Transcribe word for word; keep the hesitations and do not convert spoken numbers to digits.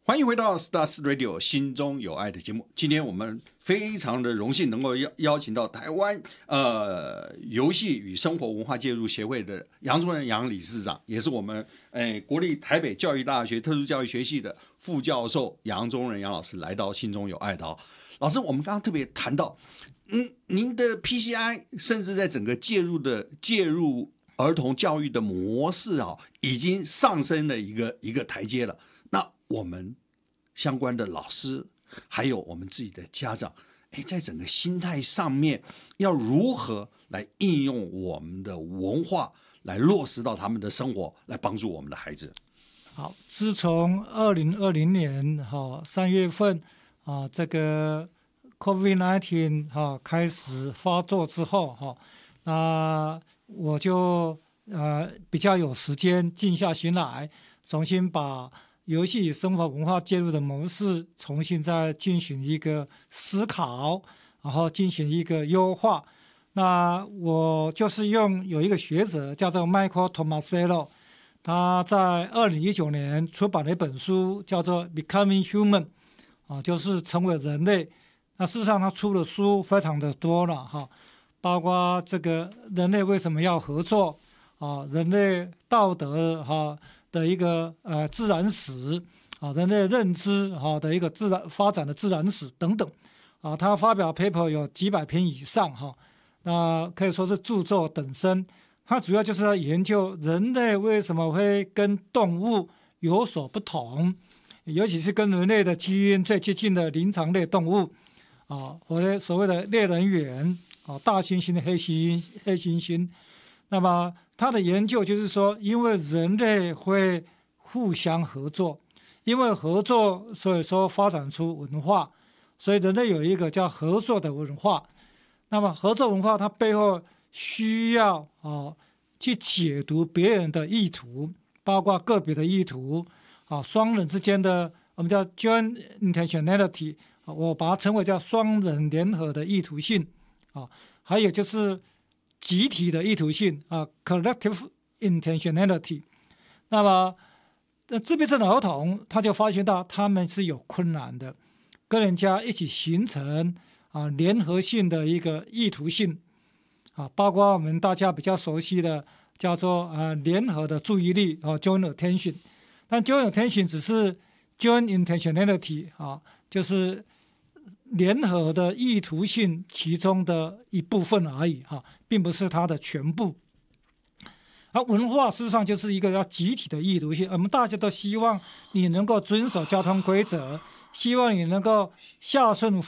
欢迎回到 Stars Radio 心中有爱的节目。今天我们非常的荣幸能够邀邀请到台湾呃游戏与生活文化介入协会的杨宗仁杨理事长，也是我们诶国立台北教育大学特殊教育学系的副教授杨宗仁杨老师来到心中有爱的哦。老师，我们刚刚特别谈到，嗯，您的 P C I 甚至在整个介入的介入儿童教育的模式啊，已经上升了一个一个台阶了。那我们相关的老师，还有我们自己的家长，哎，在整个心态上面，要如何来应用我们的文化，来落实到他们的生活，来帮助我们的孩子？ 好，自从二零二零年哈三月份啊，这个 COVID 十九 哈开始发作之后哈，那我就呃比较有时间静下心来，重新把游戏与生活文化介入的模式重新再进行一个思考，然后进行一个优化。那我就是用有一个学者叫做 Michael Tomasello， 他在二零一九年出版了一本书叫做 Becoming Human， 啊，就是成为人类。那事实上他出的书非常的多了哈，包括这个人类为什么要合作啊，人类道德哈。的一个呃自然史啊，人类认知啊的一个自然发展的自然史等等啊，他发表 paper 有几百篇以上哈，那可以说是著作等身。他主要就是要研究人类为什么会跟动物有所不同，尤其是跟人类的基因最接近的灵长类动物啊，或者所谓的类人猿啊，大猩猩的黑猩黑猩猩，那么他的研究就是说，因为人类会互相合作，因为合作，所以说发展出文化，所以人类有一个叫合作的文化。那么合作文化它背后需要啊去解读别人的意图，包括个别的意图啊，双人之间的我们叫 joint intentionality， 我把它称为叫双人联合的意图性啊，还有就是集体的意图性啊 ，collective intentionality。那么，自闭症的儿童他就发现到他们是有困难的，跟人家一起形成啊联合性的一个意图性啊，包括我们大家比较熟悉的叫做啊联合的注意力啊 joint attention， 但 joint attention 只是 joint intentionality 啊，就是联合的意图性其中的一部分而已哈，并不是它的全部。而文化事实上就是一个要集体的意图性，我们大家都希望你能够遵守交通规则，希望你能够孝顺